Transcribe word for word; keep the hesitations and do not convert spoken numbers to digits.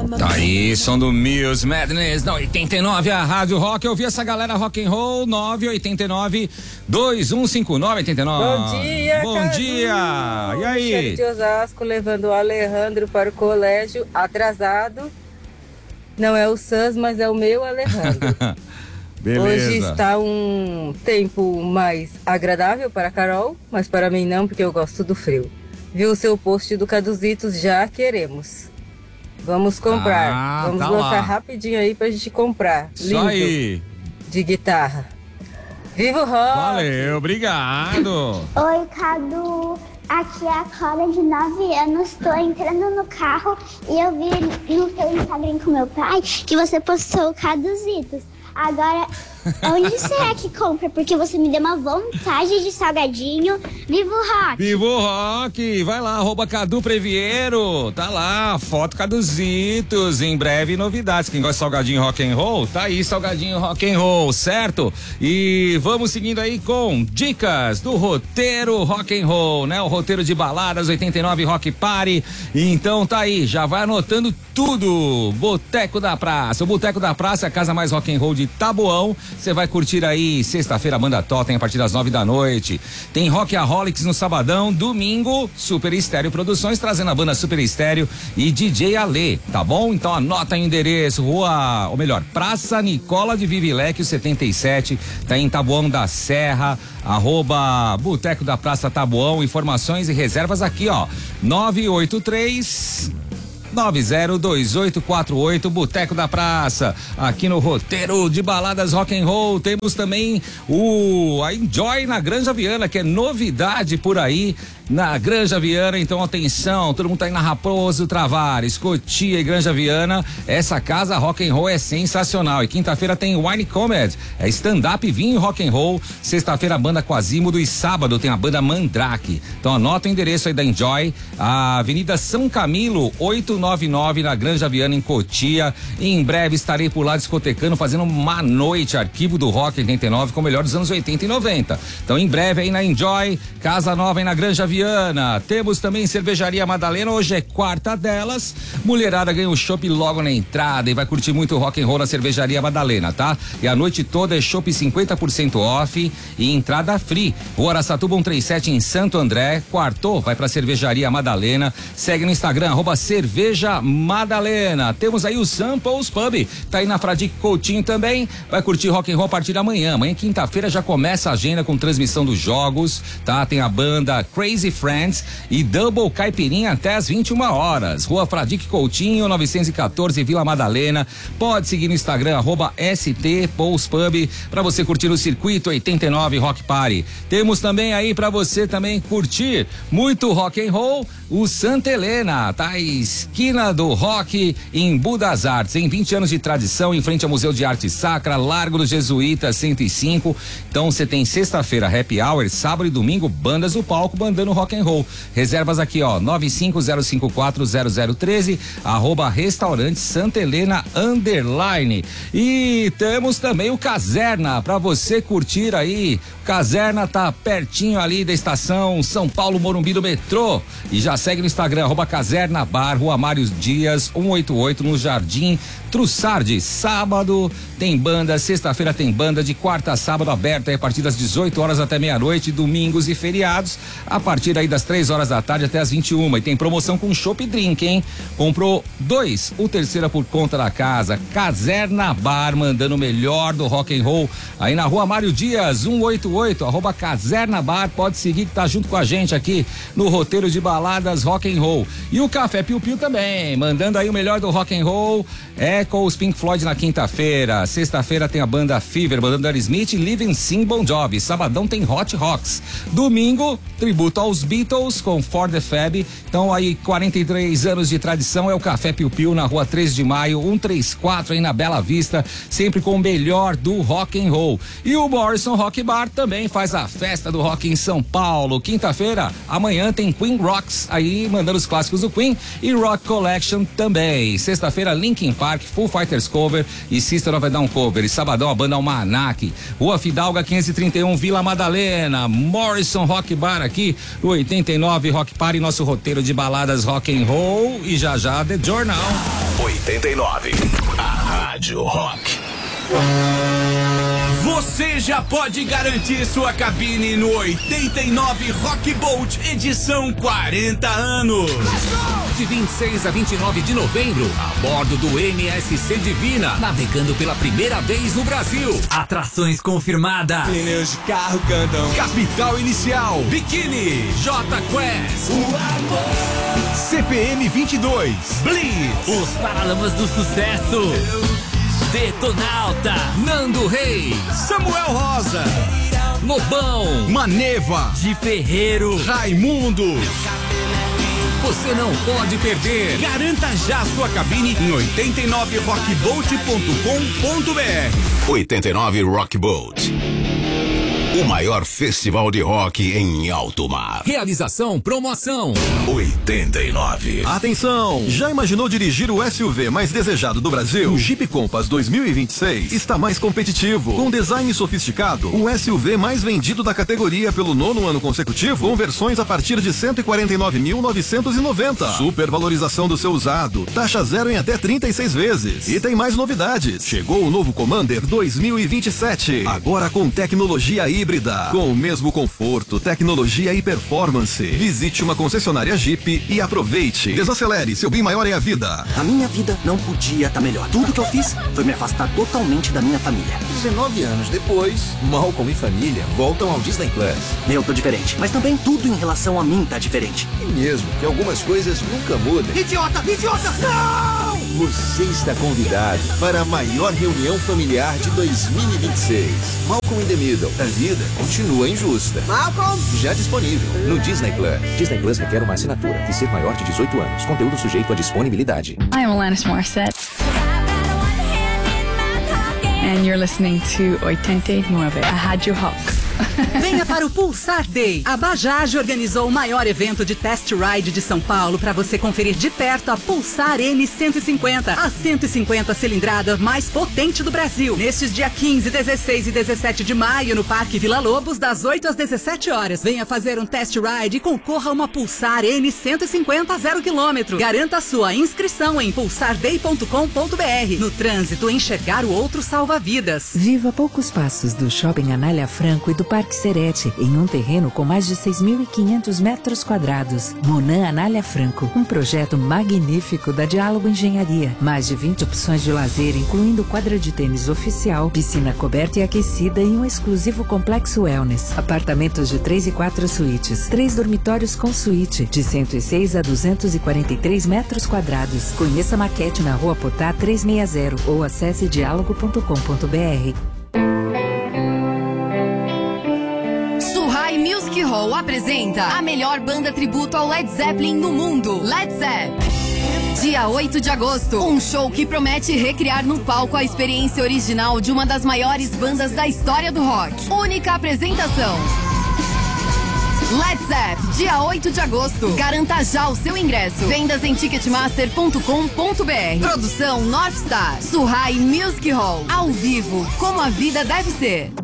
Tá aí, som do Muse Madness na oitenta e nove, a Rádio Rock. Eu vi essa galera rock and roll. Nove oito nove, dois um cinco nove, oito nove. Bom dia, Bom Cadu. dia. E aí? Michele de Osasco levando o Alejandro para o colégio atrasado. Não é o Sans, mas é o meu Alejandro. Beleza. Hoje está um tempo mais agradável para a Carol, mas para mim não, porque eu gosto do frio. Viu o seu post do Caduzitos? Já queremos. Vamos comprar. Ah, Vamos tá lançar lá. rapidinho aí pra gente comprar. Isso Lindo. aí. De guitarra. Viva o rock! Valeu, obrigado. Oi, Cadu. Aqui é a Cora, de nove anos. Estou entrando no carro e eu vi no seu Instagram com meu pai que você postou o Caduzitos. Agora, onde será que compra? Porque você me deu uma vontade de salgadinho. Viva o rock! Viva o rock! Vai lá, arroba Cadu Previero. Tá lá, foto Caduzitos. Em breve, novidades. Quem gosta de salgadinho rock and roll, tá aí, salgadinho rock and roll, certo? E vamos seguindo aí com dicas do roteiro rock and roll, né? O roteiro de baladas oitenta e nove Rock Party. Então tá aí, já vai anotando tudo. Boteco da Praça. O Boteco da Praça é a casa mais rock and roll de Taboão. Você vai curtir aí sexta-feira, banda Totem a partir das nove da noite. Tem Rockaholics no sabadão, domingo, Super Estéreo Produções trazendo a banda Super Estéreo e D J Alê, tá bom? Então anota aí o endereço, rua, ou melhor, Praça Nicola de Vivilecchio setenta e sete, tá em Taboão da Serra, arroba Boteco da Praça Taboão, informações e reservas aqui, ó, nove oito três nove zero dois oito quatro oito, Boteco da Praça. Aqui no roteiro de baladas rock and roll temos também o a Enjoy na Granja Viana, que é novidade por aí na Granja Viana. Então atenção, todo mundo tá aí na Raposo Travares, Cotia e Granja Viana. Essa casa rock and roll é sensacional. E quinta-feira tem Wine Comedy, é stand-up, vinho rock and roll. Sexta-feira a banda Quasimodo e sábado tem a banda Mandrake. Então anota o endereço aí da Enjoy, a Avenida São Camilo oitocentos e noventa e nove na Granja Viana em Cotia. E em breve estarei por lá discotecando, fazendo uma noite arquivo do Rock oitenta e nove com o melhor dos anos oitenta e noventa. Então em breve aí na Enjoy, casa nova aí na Granja Viana. Temos também Cervejaria Madalena, hoje é quarta delas. Mulherada ganha o chopp logo na entrada e vai curtir muito rock and roll na Cervejaria Madalena, tá? E a noite toda é chopp cinquenta por cento off e entrada free. Rua Araçatuba cento e trinta e sete em Santo André. Quartou, vai pra Cervejaria Madalena. Segue no Instagram, arroba Cerveja Madalena. Temos aí o Samples Pub, tá aí na Fradique Coutinho também. Vai curtir rock and roll a partir da manhã. Amanhã, quinta-feira, já começa a agenda com transmissão dos jogos, tá? Tem a banda Crazy Friends e Double Caipirinha até às vinte e uma horas. Rua Fradique Coutinho, novecentos e quatorze, Vila Madalena. Pode seguir no Instagram, arroba S T Pulse Pub, pra você curtir o circuito oitenta e nove Rock Party. Temos também aí pra você também curtir muito rock and roll, o Santa Helena, tá? Esquina do Rock em Budas Artes, em vinte anos de tradição, em frente ao Museu de Arte Sacra, Largo dos Jesuítas cento e cinco. Então você tem sexta-feira happy hour, sábado e domingo bandas do palco bandando rock and roll. Reservas aqui, ó, nove cinco zero cinco quatro zero zero um três, arroba restaurante Santa Helena underline. E temos também o Caserna pra você curtir aí. Caserna tá pertinho ali da estação São Paulo Morumbi do metrô. E já segue no Instagram, arroba Caserna Bar, Rua Mário Dias cento e oitenta e oito, no Jardim Trussardi. Sábado tem banda, sexta-feira tem banda, de quarta a sábado aberto aí a partir das dezoito horas até meia-noite, domingos e feriados a partir aí das três horas da tarde até as vinte e uma. E tem promoção com chopp e drink, hein? Comprou dois, o terceiro é por conta da casa. Caserna Bar, mandando o melhor do rock and roll aí na Rua Mário Dias cento e oitenta e oito, arroba Caserna Bar. Pode seguir que tá junto com a gente aqui no roteiro de baladas rock and roll. E o Café Piu Piu também, mandando aí o melhor do rock and roll, é com os Pink Floyd na quinta-feira. Sexta-feira tem a banda Fever, mandando Aerosmith e Living Sim Bon Jovi. Sabadão tem Hot Rocks. Domingo, tributo aos Beatles com For the Fab. Então aí, quarenta e três anos de tradição, é o Café Piu Piu na Rua treze de maio, cento e trinta e quatro aí na Bela Vista, sempre com o melhor do rock and roll. E o Morrison Rock Bar também faz a festa do rock em São Paulo. Quinta-feira, amanhã tem Queen Rocks aí, mandando os clássicos do Queen e Rock Collection também. Sexta-feira, Linkin Park, Foo Fighters cover e System of a Down cover. E sabadão a banda Almanac, Rua Fidalga quinhentos e trinta e um, Vila Madalena. Morrison Rock Bar aqui no oitenta e nove Rock Party, nosso roteiro de baladas rock and roll. E já já The Journal. oitenta e nove. A Rádio Rock. Você já pode garantir sua cabine no oitenta e nove Rock Bolt, edição quarenta anos. De vinte e seis a vinte e nove de novembro, a bordo do M S C Divina, navegando pela primeira vez no Brasil. Atrações confirmadas. Pneus de carro cantam. Capital Inicial, Biquíni, J Quest, C P M vinte e dois, Blitz, Os Paralamas do Sucesso, Detonauta, Nando Reis, Samuel Rosa, Lobão, Maneva, de Ferreiro, Raimundo. Você não pode perder. Garanta já sua cabine em oitenta e nove rock bolt ponto com ponto b r. oitenta e nove Rock Bolt. O maior festival de rock em alto mar. Realização Promoção oitenta e nove. Atenção! Já imaginou dirigir o S U V mais desejado do Brasil? O Jeep Compass dois mil e vinte e seis está mais competitivo. Com design sofisticado, o S U V mais vendido da categoria pelo nono ano consecutivo, com versões a partir de cento e quarenta e nove mil novecentos e noventa. Supervalorização do seu usado. Taxa zero em até trinta e seis vezes. E tem mais novidades. Chegou o novo Commander dois mil e vinte e sete. Agora com tecnologia híbrida. Com o mesmo conforto, tecnologia e performance. Visite uma concessionária Jeep e aproveite. Desacelere, seu bem maior é a vida. A minha vida não podia estar melhor. Tudo que eu fiz foi me afastar totalmente da minha família. dezenove anos depois, Malcolm e família voltam ao Disney Plus. Eu tô diferente, mas também tudo em relação a mim tá diferente. E mesmo que algumas coisas nunca mudam. Idiota, idiota, não! Você está convidado para a maior reunião familiar de dois mil e vinte e seis. Malcolm in the Middle. A vida continua injusta. Malcolm! Já disponível no Disney Plus. Disney Plus requer uma assinatura e ser maior de dezoito anos. Conteúdo sujeito à disponibilidade. I'm Alanis Morissette. And you're listening to oitenta e nove, a Rádio Rock. Venha para o Pulsar Day. A Bajaj organizou o maior evento de test ride de São Paulo para você conferir de perto a Pulsar N cento e cinquenta, a cento e cinquenta cilindrada mais potente do Brasil. Nestes dia quinze, dezesseis e dezessete de maio no Parque Vila Lobos, das oito às dezessete horas. Venha fazer um test ride e concorra a uma Pulsar N cento e cinquenta zero quilômetro. Garanta a sua inscrição em pulsar day ponto com ponto b r. No trânsito, enxergar o outro salva vidas. Viva a poucos passos do Shopping Anália Franco e do Parque Serete, em um terreno com mais de seis mil e quinhentos metros quadrados. Monan Anália Franco, um projeto magnífico da Diálogo Engenharia. Mais de vinte opções de lazer, incluindo quadra de tênis oficial, piscina coberta e aquecida e um exclusivo complexo wellness. Apartamentos de três e quatro suítes, três dormitórios com suíte, de cento e seis a duzentos e quarenta e três metros quadrados. Conheça a maquete na Rua Potá trezentos e sessenta ou acesse diálogo ponto com ponto b r. Suhai Music Hall apresenta a melhor banda tributo ao Led Zeppelin no mundo, Led Zepp. Dia oito de agosto, um show que promete recriar no palco a experiência original de uma das maiores bandas da história do rock. Única apresentação. Led Zepp, dia oito de agosto. Garanta já o seu ingresso. Vendas em ticketmaster ponto com ponto b r. Produção North Star. Suhai Music Hall. Ao vivo, como a vida deve ser.